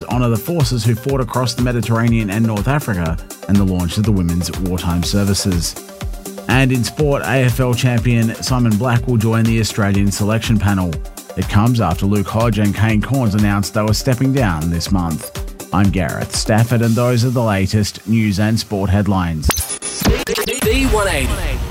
honour the forces who fought across the Mediterranean and North Africa and the launch of the Women's Wartime Services. And in sport, AFL champion Simon Black will join the Australian selection panel. It comes after Luke Hodge and Kane Cornes announced they were stepping down this month. I'm Gareth Stafford, and those are the latest news and sport headlines. B180.